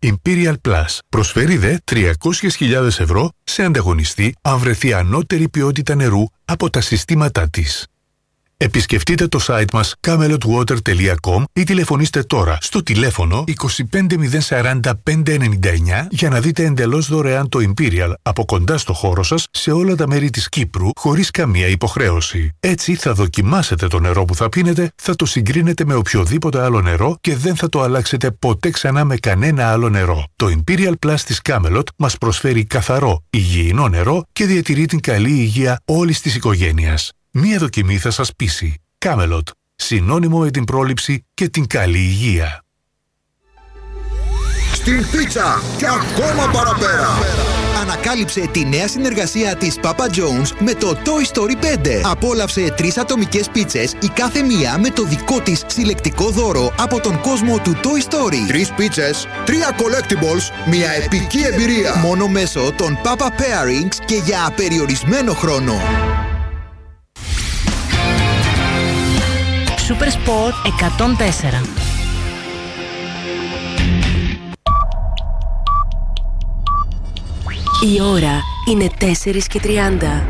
Imperial Plus. Προσφέρει δε 300.000 ευρώ σε ανταγωνιστή αν βρεθεί ανώτερη ποιότητα νερού από τα συστήματά της. Επισκεφτείτε το site μας camelotwater.com ή τηλεφωνήστε τώρα στο τηλέφωνο 25040 599 για να δείτε εντελώς δωρεάν το Imperial από κοντά στο χώρο σας σε όλα τα μέρη της Κύπρου χωρίς καμία υποχρέωση. Έτσι θα δοκιμάσετε το νερό που θα πίνετε, θα το συγκρίνετε με οποιοδήποτε άλλο νερό και δεν θα το αλλάξετε ποτέ ξανά με κανένα άλλο νερό. Το Imperial Plus της Camelot μας προσφέρει καθαρό, υγιεινό νερό και διατηρεί την καλή υγεία όλης της οικογένειας. Μία δοκιμή θα σας πείσει. Camelot. Συνώνυμο με την πρόληψη και την καλή υγεία. Στην πίτσα και ακόμα παραπέρα. Ανακάλυψε τη νέα συνεργασία της Papa John's με το Toy Story 5. Απόλαυσε 3 ατομικές πίτσες, η κάθε μία με το δικό της συλλεκτικό δώρο από τον κόσμο του Toy Story. 3 πίτσες, 3 collectibles, μια επική εμπειρία. Μόνο μέσω των Papa Pairings και για απεριορισμένο χρόνο. Super Sport 104. Η ώρα είναι 4:30.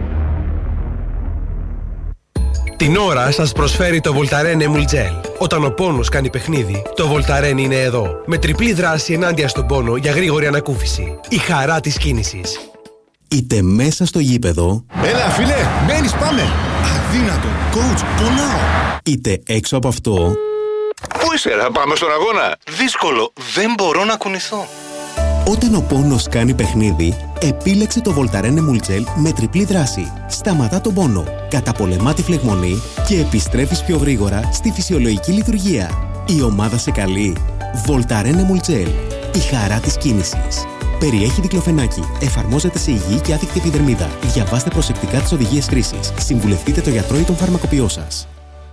Την ώρα σας προσφέρει το Voltaren Emul Gel. Όταν ο πόνος κάνει παιχνίδι, το Voltaren είναι εδώ. Με τριπλή δράση ενάντια στον πόνο για γρήγορη ανακούφιση. Η χαρά της κίνησης. Είτε μέσα στο γήπεδο. Έλα φίλε, μπαίνεις, πάμε. Αδύνατο, coach, πονάω. Είτε έξω από αυτό. Πού είσαι, θα πάμε στον αγώνα. Δύσκολο, δεν μπορώ να κουνηθώ. Όταν ο πόνος κάνει παιχνίδι, επίλεξε το Voltaren Emul Gel με τριπλή δράση. Σταματά τον πόνο, καταπολεμά τη φλεγμονή και επιστρέφεις πιο γρήγορα στη φυσιολογική λειτουργία. Η ομάδα σε καλεί. Voltaren Emul Gel. Η χαρά της κίνησης. Περιέχει δικλοφενάκι. Εφαρμόζεται σε υγιή και άθικτη επιδερμίδα. Διαβάστε προσεκτικά τις οδηγίες χρήσης. Συμβουλευτείτε το γιατρό ή τον φαρμακοποιό σας.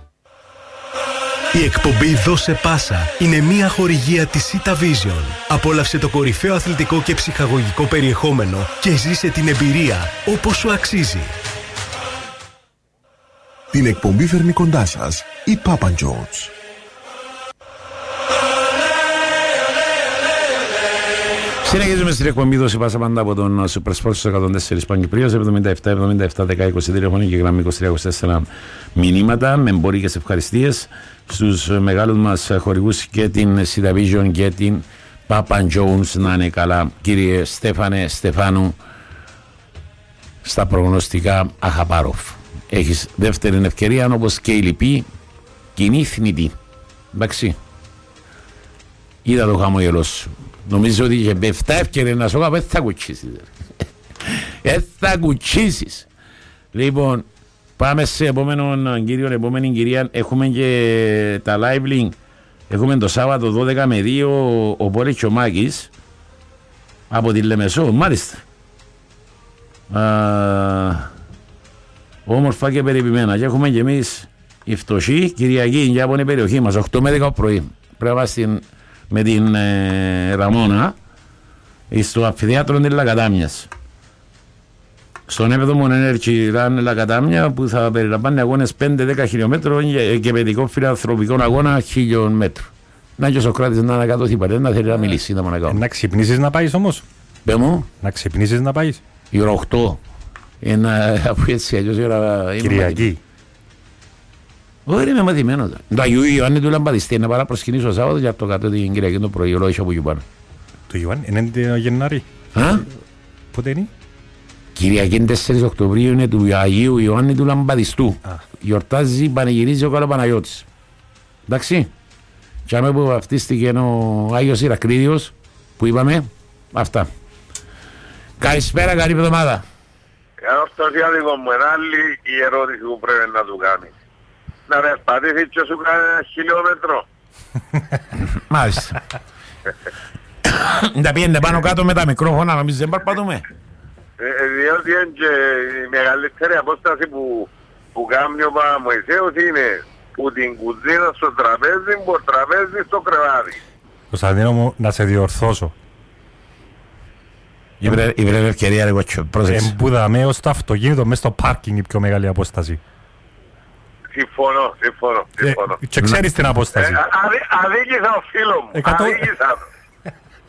Η εκπομπή «Δώσε Πάσα» είναι μια χορηγία της Ita Vision. Απόλαυσε το κορυφαίο αθλητικό και ψυχαγωγικό περιεχόμενο και ζήσε την εμπειρία όπως σου αξίζει. Την εκπομπή φέρνει κοντά σας η Papa John's. Συνεχίζουμε στην εκπομπή «Δώσε Πάσα» πάντα από τον Super Sport στους 104 Παγκυπρίας, 77-77-10-20 και γραμμή 23-24 μηνύματα με εμπορικές ευχαριστίες στους μεγάλους μας χορηγούς και την Ita Vision και την Papa John's. Να είναι καλά, κύριε Στέφανε Στεφάνου, στα προγνωστικά Αχαπάροφ. Έχεις δεύτερη ευκαιρία, όπως και η λοιπή κοινή θνητή. Εντάξει, είδα το χαμόγελο σου. Νομίζω ότι είχε 7 ευκαιρίες να σου πω, δεν θα κουτσίσεις. Δεν θα κουτσίσεις. Λοιπόν, πάμε σε επόμενον κύριο, επόμενη κυρία. Έχουμε και τα live link. Έχουμε το Σάββατο 12 με 2 ο Πόλης Τσομάκης από τη Λεμεσό, μάλιστα. Όμορφα και περιποιημένα. Και έχουμε και εμείς η φτωχή Κυριακή για από την περιοχή μας, 8 με 10 πρωί. Πρέπει να στην με την Ραμόνα στο αμφιθέατρο της Λακατάμιας. Στον 7ο Energy Run Λακατάμια που θα περιλαμβάνει αγώνες 5-10 χιλιόμετρων και παιδικό φιλανθρωπικό αγώνα 1.000 μέτρων. Να και ο Σοκράτης να ανακατωθεί πατέρα, να θέλει να μιλήσει. Να ξυπνήσεις να πάεις όμως. Πες μου. Να ξυπνήσεις να πάεις. Η ώρα 8. Αφού έτσι αλλιώς η ώρα... Κυριακή. Όχι, είμαι μαθημένος. Το Αγίου Ιωάννη του Λαμπαδιστή είναι πάρα προσκυνήσω το Σάββατο και από το κάτω την Κυριακή το πρωί, ολόγησα από εκεί πάνω. Το Ιωάννη, είναι το Γενάρη. Πότε είναι? Κυριακή 4 Οκτωβρίου είναι του Αγίου Ιωάννη του Λαμπαδιστού. Γιορτάζει, πανηγυρίζει ο Καλοπαναγιώτης. Εντάξει. Και άμα που βαφτίστηκε ο Άγιος Ηρακλήδιος που είπαμε, αυτά. Καλησπέρα, καλή εβδομάδα. Αυτό διάδικο μου είναι άλλη η ερώτηση που πρέπει να του κάνει. Να περπατήσει και σου κάνει 1 χιλιόμετρο. Μάλιστα. Τα πήγαινε πάνω κάτω με τα μικρόφωνα, νομίζεις δεν παρπατούμε. Διότι είναι και η μεγαλύτερη απόσταση που κάνει ο Παπαμωυσέος είναι που την κουζίνα στο τραπέζι, που το τραπέζι στο κρεβάτι. Κωνσταντίνο μου, να σε διορθώσω. Η βρε ευκαιρία ρε κοτσο, πρόσεξε. Εμπούδαμε ως το αυτοκίνητο μέσα στο πάρκινγκ η πιο μεγάλη απόσταση. Συμφωνώ. Και ξέρεις την απόσταση. Αδίκησα ο φίλο μου. Αδίκησα.